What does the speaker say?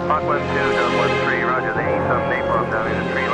Mach 1-2, Delta 1-3, roger, the 87 napalm down in the tree